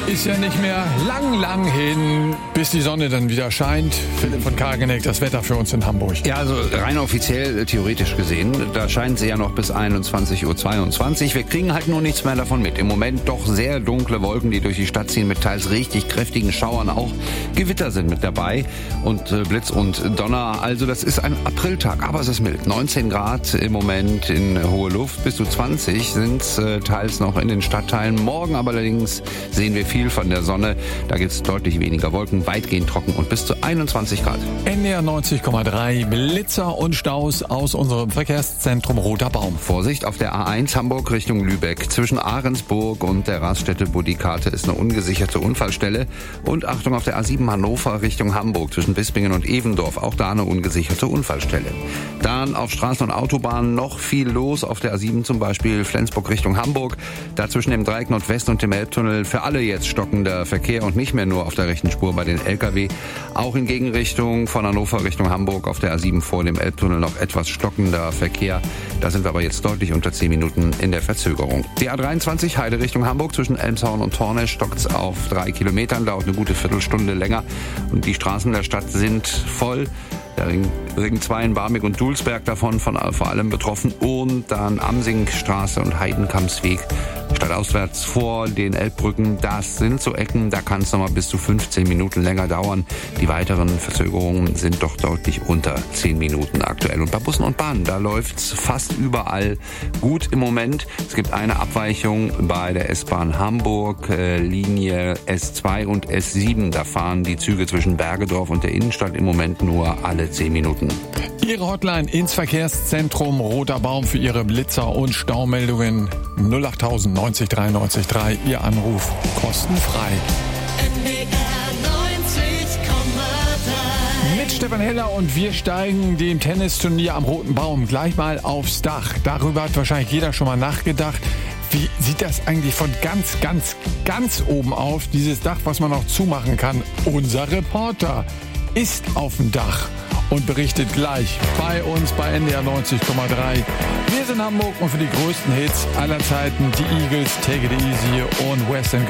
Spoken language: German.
Ist ja nicht mehr lang hin, bis die Sonne dann wieder scheint. Philipp von Kageneck, das Wetter für uns in Hamburg. Ja, also rein offiziell, theoretisch gesehen, da scheint sie ja noch bis 21:22 Uhr. Wir kriegen halt nur nichts mehr davon mit. Im Moment doch sehr dunkle Wolken, die durch die Stadt ziehen, mit teils richtig kräftigen Schauern. Auch Gewitter sind mit dabei und Blitz und Donner. Also das ist ein Apriltag, aber es ist mild. 19 Grad im Moment in hohe Luft, bis zu 20 sind es teils noch in den Stadtteilen. Morgen aber allerdings sehen wir viel von der Sonne. Da gibt es deutlich weniger Wolken, weitgehend trocken und bis zu 21 Grad. NDR 90,3, Blitzer und Staus aus unserem Verkehrszentrum Roter Baum. Vorsicht, auf der A1 Hamburg Richtung Lübeck. Zwischen Ahrensburg und der Raststätte Budikate ist eine ungesicherte Unfallstelle. Und Achtung, auf der A7 Hannover Richtung Hamburg zwischen Bispingen und Evendorf. Auch da eine ungesicherte Unfallstelle. Dann auf Straßen und Autobahnen noch viel los. Auf der A7 zum Beispiel Flensburg Richtung Hamburg. Da zwischen dem Dreieck Nordwest und dem Elbtunnel für alle jetzt stockender Verkehr und nicht mehr nur auf der rechten Spur bei den Lkw. Auch in Gegenrichtung von Hannover Richtung Hamburg auf der A7 vor dem Elbtunnel noch etwas stockender Verkehr. Da sind wir aber jetzt deutlich unter 10 Minuten in der Verzögerung. Die A23 Heide Richtung Hamburg zwischen Elmshorn und Tornesch stockt's auf 3 Kilometern, dauert eine gute Viertelstunde länger und die Straßen der Stadt sind voll. Der Ring 2 in Barmbek und Dulsberg davon vor allem betroffen und dann Amsingstraße und Heidenkampsweg stadtauswärts vor den Elbbrücken. Das sind so Ecken, da kann es nochmal bis zu 15 Minuten länger dauern. Die weiteren Verzögerungen sind doch deutlich unter 10 Minuten aktuell. Und bei Bussen und Bahnen, da läuft's fast überall gut im Moment. Es gibt eine Abweichung bei der S-Bahn Hamburg, Linie S2 und S7. Da fahren die Züge zwischen Bergedorf und der Innenstadt im Moment nur alle 10 Minuten. Ihre Hotline ins Verkehrszentrum Roter Baum für Ihre Blitzer- und Staumeldungen 08000 90 93 3. Ihr Anruf kostenfrei. Mit Stefan Heller und wir steigen dem Tennisturnier am Roten Baum gleich mal aufs Dach. Darüber hat wahrscheinlich jeder schon mal nachgedacht. Wie sieht das eigentlich von ganz oben auf, dieses Dach, was man noch zumachen kann? Unser Reporter ist auf dem Dach und berichtet gleich bei uns bei NDR 90,3. Wir sind Hamburg und für die größten Hits aller Zeiten die Eagles, Take It Easy und Western